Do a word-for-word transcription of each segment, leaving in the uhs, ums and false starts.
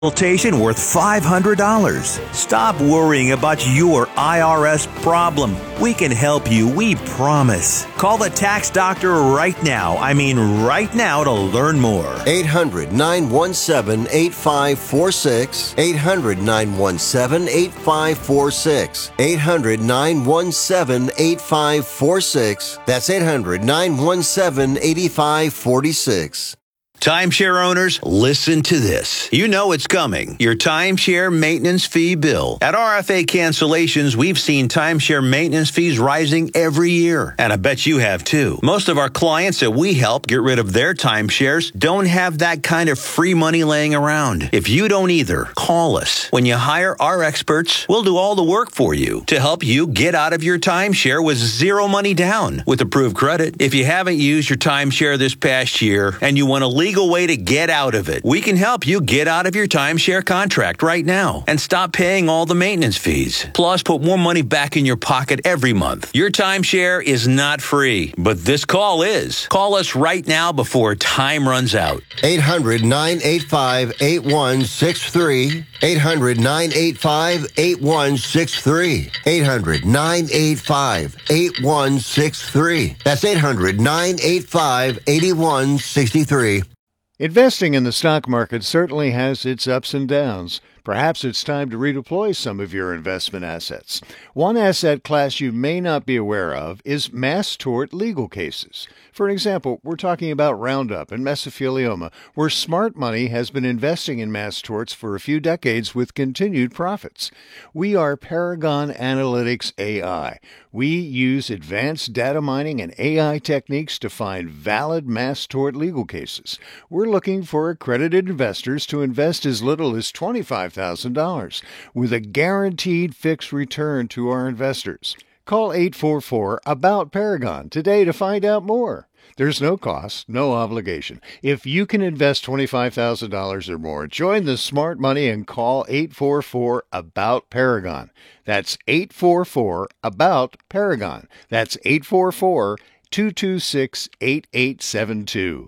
Consultation worth five hundred dollars. Stop worrying about your I R S problem. We can help you, we promise. Call the tax doctor right now. I mean right now to learn more. eight hundred, nine one seven, eight five four six. eight hundred, nine one seven, eight five four six. eight hundred, nine one seven, eight five four six. That's eight hundred, nine one seven, eight five four six. Timeshare owners, listen to this. You know it's coming. Your timeshare maintenance fee bill. At R F A Cancellations, we've seen timeshare maintenance fees rising every year. And I bet you have too. Most of our clients that we help get rid of their timeshares don't have that kind of free money laying around. If you don't either, call us. When you hire our experts, we'll do all the work for you to help you get out of your timeshare with zero money down with approved credit. If you haven't used your timeshare this past year and you want to leave legal way to get out of it. We can help you get out of your timeshare contract right now and stop paying all the maintenance fees. Plus, put more money back in your pocket every month. Your timeshare is not free, but this call is. Call us right now before time runs out. eight hundred, nine eight five, eight one six three. eight hundred, nine eight five, eight one six three. eight hundred, nine eight five, eight one six three. That's eight hundred, nine eight five, eight one six three. Investing in the stock market certainly has its ups and downs. Perhaps it's time to redeploy some of your investment assets. One asset class you may not be aware of is mass tort legal cases. For an example, we're talking about Roundup and mesothelioma, where smart money has been investing in mass torts for a few decades with continued profits. We are Paragon Analytics A I. We use advanced data mining and A I techniques to find valid mass tort legal cases. We're looking for accredited investors to invest as little as twenty-five thousand dollars with a guaranteed fixed return to our investors. Call eight four four, ABOUT Paragon today to find out more. There's no cost, no obligation. If you can invest twenty-five thousand dollars or more, join the smart money and call eight four four, ABOUT Paragon. That's eight four four, ABOUT Paragon. That's eight four four, two two six, eight eight seven two.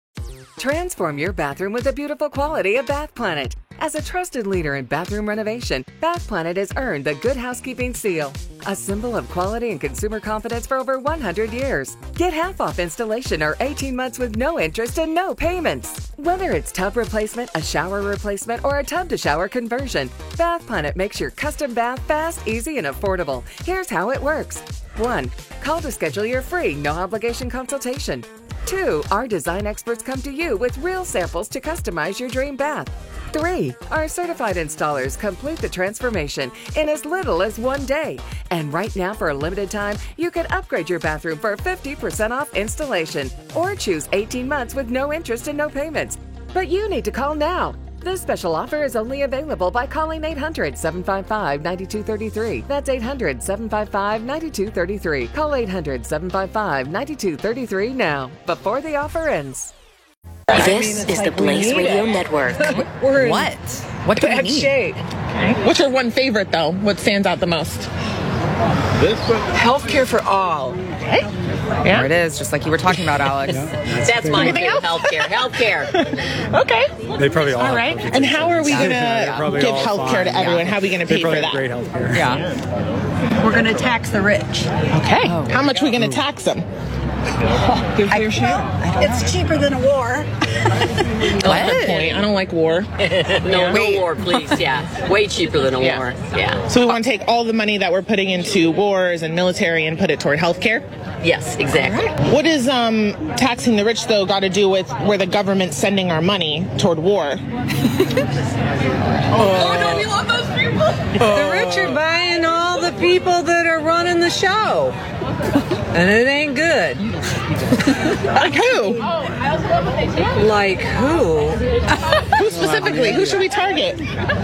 Transform your bathroom with the beautiful quality of Bath Planet. As a trusted leader in bathroom renovation, Bath Planet has earned the Good Housekeeping seal, a symbol of quality and consumer confidence for over one hundred years. Get half off installation or eighteen months with no interest and no payments. Whether it's tub replacement, a shower replacement, or a tub-to-shower conversion, Bath Planet makes your custom bath fast, easy, and affordable. Here's how it works. one. Call to schedule your free, no-obligation consultation. two. Our design experts come to you with real samples to customize your dream bath. three. Our certified installers complete the transformation in as little as one day. And right now, for a limited time, you can upgrade your bathroom for fifty percent off installation or choose eighteen months with no interest and no payments. But you need to call now. This special offer is only available by calling eight hundred, seven five five, nine two three three. That's eight hundred, seven five five, nine two three three. Call eight hundred, seven five five, nine two three three now, before the offer ends. This is the Blaze Radio Network. We're in What? What do we bad need? shape. What's your one favorite, though? What stands out the most? Healthcare for all. Okay. There Yeah. it is, just like you were talking about, Alex. That's my favorite. Healthcare. Healthcare. Okay. They probably all All have right. healthcare. And how are we going They're to probably give all health care to fine. everyone? How are we going to They pay for probably that? have great health care. Yeah. We're going to tax the rich. Okay. How much are we going to tax them? Give your share. It's cheaper than a war. What? Good point. I don't like war. No, no war, please. Yeah. Way cheaper than a Yeah. war. Yeah. So we want to take all the money that we're putting into wars and military and put it toward healthcare? Yes, exactly. What is um, taxing the rich, though, got to do with where the government's sending our money toward war? Oh, no, we love those people. The rich are buying all the people that are running the show. And it ain't good. Like who? Like who? Who specifically? Who should we target?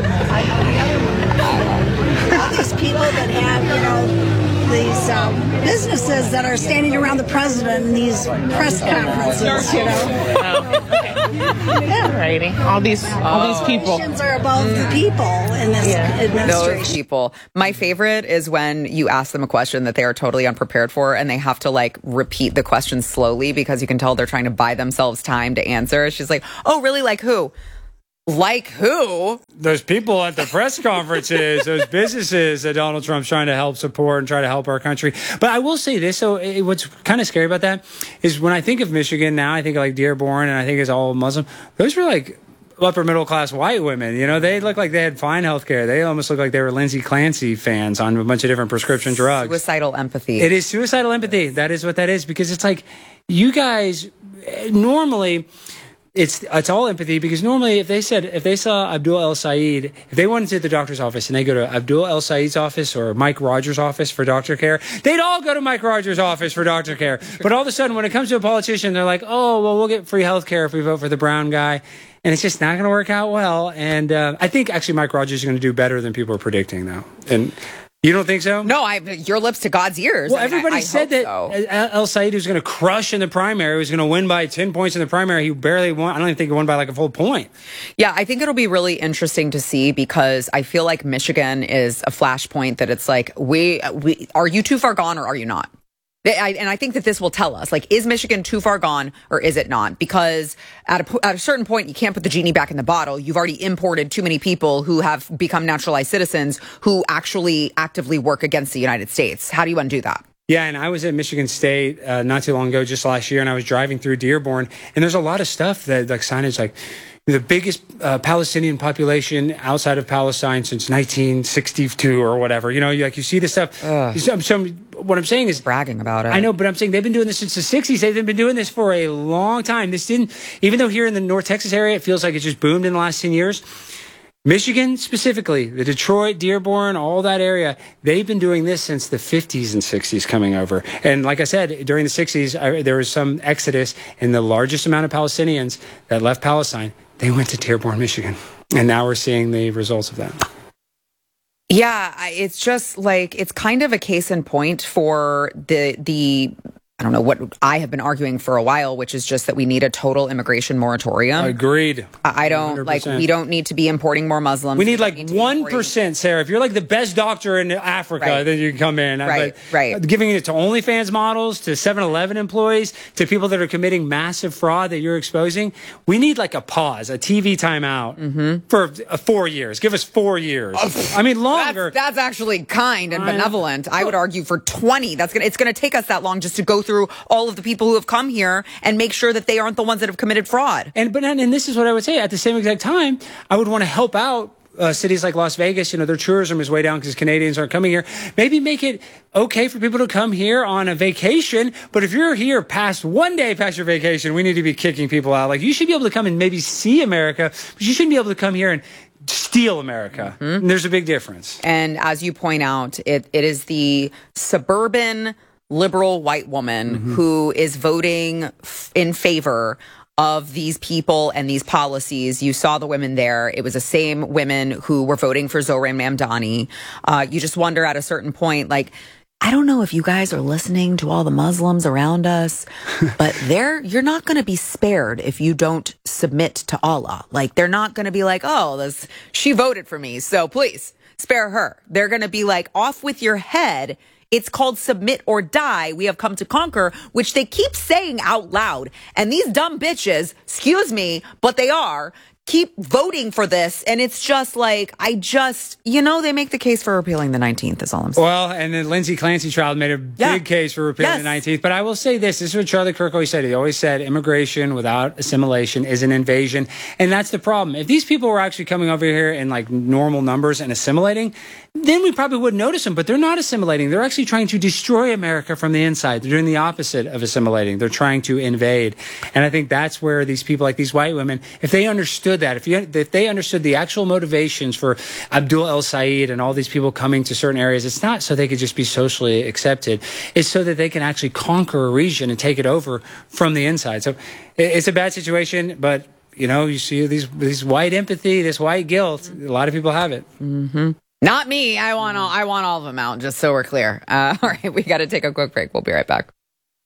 All these people that have, you know, these um, businesses that are standing around the president in these press conferences, you know. Alrighty. All these, all these people. Politicians are above the people in this administration. Those people. My favorite is when you ask them a question that they are totally unprepared for and they have to like repeat the question slowly because you can tell they're trying to buy themselves time to answer. She's like, oh, really? Like who? Like who? Those people at the press conferences, those businesses that Donald Trump's trying to help support and try to help our country. But I will say this, so it, what's kind of scary about that is when I think of Michigan now, I think of like Dearborn, and I think it's all Muslim. Those were like upper middle class white women. You know, they look like they had fine health care. They almost look like they were Lindsay Clancy fans on a bunch of different prescription drugs. Suicidal empathy. It is suicidal empathy. That is what that is, because it's like you guys normally... It's it's all empathy, because normally if they said if they saw Abdul El Sayed, if they went into the doctor's office and they go to Abdul El Sayed's office or Mike Rogers' office for doctor care, they'd all go to Mike Rogers' office for doctor care. But all of a sudden, when it comes to a politician, they're like, oh, well, we'll get free health care if we vote for the brown guy. And it's just not going to work out well. And uh, I think actually Mike Rogers is going to do better than people are predicting, though. And you don't think so? No, I, your lips to God's ears. Well, I mean, everybody I, I said that so. El Sayed was going to crush in the primary, was going to win by ten points in the primary. He barely won. I don't even think he won by like a full point. Yeah, I think it'll be really interesting to see, because I feel like Michigan is a flashpoint that it's like, we, we are you too far gone or are you not? I, and I think that this will tell us, like, is Michigan too far gone or is it not? Because at a, at a certain point, you can't put the genie back in the bottle. You've already imported too many people who have become naturalized citizens who actually actively work against the United States. How do you undo that? Yeah, and I was at Michigan State uh, not too long ago, just last year, and I was driving through Dearborn, and there's a lot of stuff that, like, signage, like, the biggest uh, Palestinian population outside of Palestine since nineteen sixty-two or whatever. You know, you, like you see this stuff. So, so what I'm saying is bragging about it. I know, but I'm saying they've been doing this since the sixties. They've been doing this for a long time. This didn't, even though here in the North Texas area, it feels like it just boomed in the last ten years. Michigan specifically, the Detroit, Dearborn, all that area, they've been doing this since the fifties and sixties coming over. And like I said, during the sixties, I, there was some exodus, and the largest amount of Palestinians that left Palestine, they went to Dearborn, Michigan. And now we're seeing the results of that. Yeah, it's just like, it's kind of a case in point for the the I don't know what I have been arguing for a while, which is just that we need a total immigration moratorium. Agreed. I don't one hundred percent. like, we don't need to be importing more Muslims. We need like one percent, Sarah. If you're like the best doctor in Africa, right. then you can come in. Right, but right. Giving it to OnlyFans models, to seven eleven employees, to people that are committing massive fraud that you're exposing. We need like a pause, a T V timeout mm-hmm. for uh, four years. Give us four years. I mean, longer. That's, that's actually kind and benevolent. I would argue for twenty. That's gonna. It's going to take us that long just to go through all of the people who have come here and make sure that they aren't the ones that have committed fraud. And but and this is what I would say. At the same exact time, I would want to help out uh, cities like Las Vegas. You know, their tourism is way down because Canadians aren't coming here. Maybe make it okay for people to come here on a vacation. But if you're here past one day past your vacation, we need to be kicking people out. Like, you should be able to come and maybe see America, but you shouldn't be able to come here and steal America. Mm-hmm. And there's a big difference. And as you point out, it it is the suburban liberal white woman mm-hmm. who is voting f- in favor of these people and these policies. You saw the women there. It was the same women who were voting for Zohran Mamdani. Uh, you just wonder at a certain point, like, I don't know if you guys are listening to all the Muslims around us, but they're, you're not going to be spared if you don't submit to Allah. Like, they're not going to be like, oh, this, she voted for me, so please spare her. They're going to be like, off with your head. It's called submit or die. We have come to conquer, which they keep saying out loud. And these dumb bitches, excuse me, but they are, keep voting for this. And it's just like, I just, you know, they make the case for repealing the nineteenth is all I'm saying. Well, and the Lindsay Clancy trial made a yeah. big case for repealing yes. the nineteenth. But I will say this, this is what Charlie Kirk always said. He always said immigration without assimilation is an invasion. And that's the problem. If these people were actually coming over here in like normal numbers and assimilating, then we probably wouldn't notice them. But they're not assimilating. They're actually trying to destroy America from the inside. They're doing the opposite of assimilating. They're trying to invade. And I think that's where these people, like these white women, if they understood that, if, you, if they understood the actual motivations for Abdul El Sayed and all these people coming to certain areas, it's not so they could just be socially accepted. It's so that they can actually conquer a region and take it over from the inside. So it's a bad situation, but, you know, you see these, these white empathy, this white guilt. A lot of people have it. Mm-hmm. Not me. I want all, I want all of them out, just so we're clear. Uh, all right, we got to take a quick break. We'll be right back.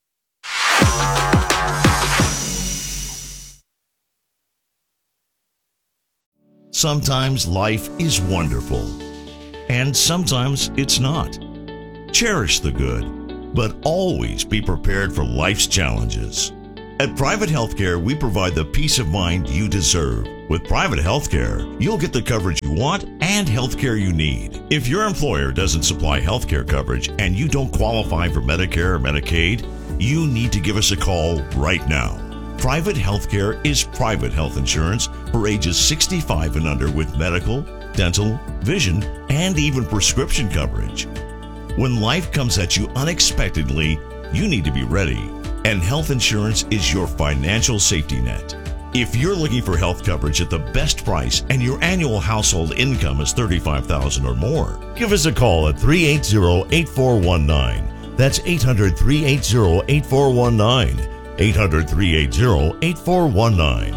Sometimes life is wonderful, and sometimes it's not. Cherish the good, but always be prepared for life's challenges. At Private Healthcare, we provide the peace of mind you deserve With private healthcare, you'll get the coverage you want and healthcare you need. If your employer doesn't supply healthcare coverage and you don't qualify for Medicare or Medicaid, you need to give us a call right now. Private healthcare is private health insurance for ages sixty-five and under with medical, dental, vision, and even prescription coverage. When life comes at you unexpectedly, you need to be ready, and health insurance is your financial safety net. If you're looking for health coverage at the best price and your annual household income is thirty-five thousand dollars or more, give us a call at three eight zero, eight four one nine. That's eight hundred, three eight zero, eight four one nine. eight hundred, three eight zero, eight four one nine.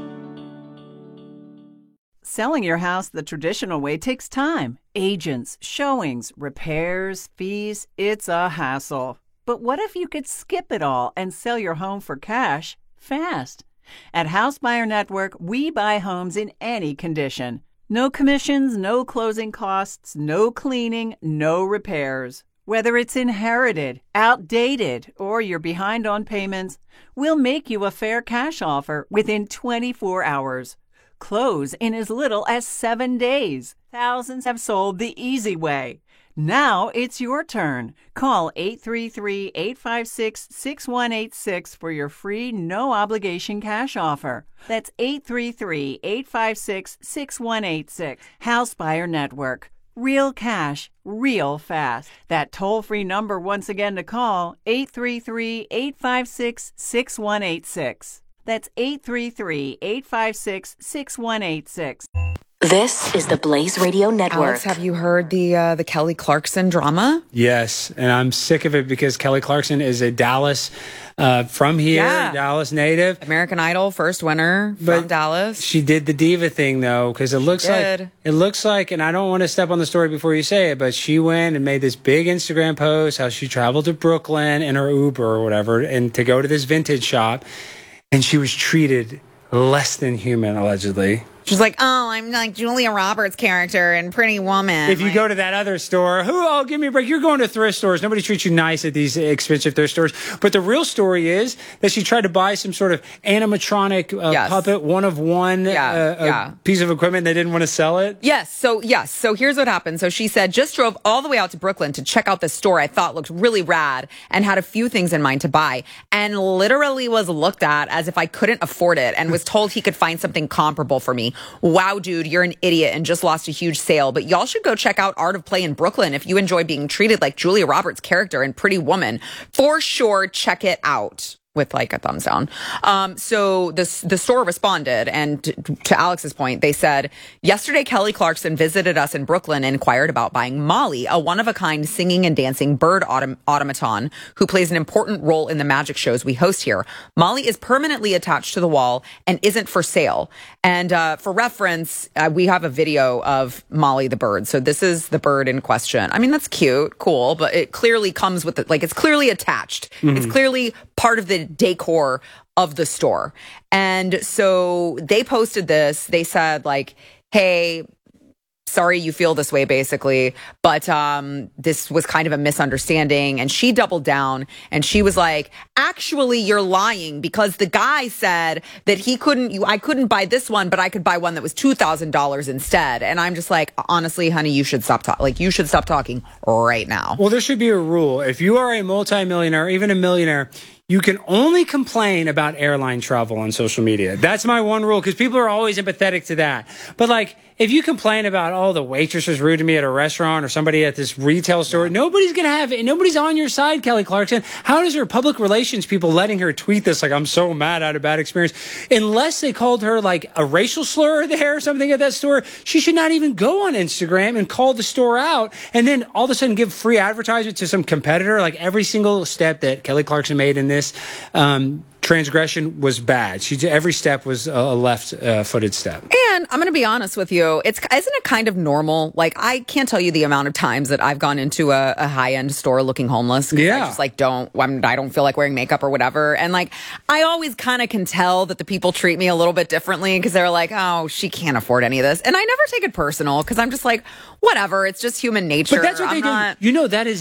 Selling your house the traditional way takes time. Agents, showings, repairs, fees. It's a hassle. But what if you could skip it all and sell your home for cash fast? At House Buyer Network, we buy homes in any condition. No commissions, no closing costs, no cleaning, no repairs. Whether it's inherited, outdated, or you're behind on payments, we'll make you a fair cash offer within twenty-four hours. Close in as little as seven days. Thousands have sold the easy way. Now it's your turn. Call eight three three, eight five six, six one eight six for your free no-obligation cash offer. That's eight three three, eight five six, six one eight six. House Buyer Network. Real cash, real fast. That toll-free number once again to call, eight three three, eight five six, six one eight six. That's eight three three, eight five six, six one eight six. This is the Blaze Radio Network. Alex, have you heard the uh, the Kelly Clarkson drama? Yes, and I'm sick of it because Kelly Clarkson is a Dallas, uh, from here, Yeah. Dallas native. American Idol first winner But from Dallas. She did the diva thing though, because it looks She like did. it looks like, and I don't want to step on the story before you say it, but she went and made this big Instagram post how she traveled to Brooklyn in her Uber or whatever, and to go to this vintage shop, and she was treated less than human, allegedly. She's like, oh, I'm like Julia Roberts' character in Pretty Woman. If you Like, go to that other store, who, oh, give me a break. You're going to thrift stores. Nobody treats you nice at these expensive thrift stores. But the real story is that she tried to buy some sort of animatronic uh, Yes. puppet, one of one Yeah, uh, uh, yeah. piece of equipment. They didn't want to sell it. Yes. So, yes. So here's what happened. So she said, just drove all the way out to Brooklyn to check out this store I thought looked really rad and had a few things in mind to buy, and literally was looked at as if I couldn't afford it and was told he could find something comparable for me. Wow, dude, you're an idiot and just lost a huge sale. But y'all should go check out Art of Play in Brooklyn if you enjoy being treated like Julia Roberts' character in Pretty Woman. For sure, check it out. With like a thumbs down. Um, so the, the store responded, and to, to Alex's point, they said, yesterday Kelly Clarkson visited us in Brooklyn and inquired about buying Molly, a one-of-a-kind singing and dancing bird autom- automaton who plays an important role in the magic shows we host here. Molly is permanently attached to the wall and isn't for sale. And uh, for reference, uh, we have a video of Molly the bird. So this is the bird in question. I mean, that's cute, cool, but it clearly comes with, the, like, it's clearly attached. Mm-hmm. It's clearly part of the decor of the store. And so they posted this. They said, like, hey, sorry you feel this way, basically, but um this was kind of a misunderstanding. And she doubled down and she was like, actually, you're lying, because the guy said that he couldn't you I couldn't buy this one, but I could buy one that was two thousand dollars instead. And I'm just like, honestly, honey, you should stop talking. Like, you should stop talking right now. Well, there should be a rule. If you are a multimillionaire, even a millionaire, you can only complain about airline travel on social media. That's my one rule, because people are always empathetic to that. But like, if you complain about, oh, the waitress was rude to me at a restaurant or somebody at this retail store, nobody's going to have it. Nobody's on your side, Kelly Clarkson. How does her public relations people letting her tweet this, like, I'm so mad, I had a bad experience? Unless they called her like a racial slur there or something at that store, she should not even go on Instagram and call the store out and then all of a sudden give free advertisement to some competitor. Like, every single step that Kelly Clarkson made in this um, transgression was bad. She did, every step was a left-footed uh, step. And I'm going to be honest with you. It's isn't it kind of normal? Like, I can't tell you the amount of times that I've gone into a, a high-end store looking homeless. Yeah. I just like don't. I'm, I don't feel like wearing makeup or whatever. And like, I always kind of can tell that the people treat me a little bit differently because they're like, oh, she can't afford any of this. And I never take it personal because I'm just like, whatever. It's just human nature. But that's what I'm they not... do. You know, that is a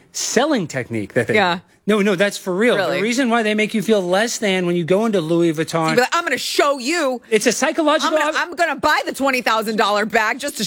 selling technique that they Yeah. No, no, that's for real. Really? The reason why they make you feel less than when you go into Louis Vuitton. But I'm going to show you. It's a psychological. I'm going to buy the twenty thousand dollars bag just to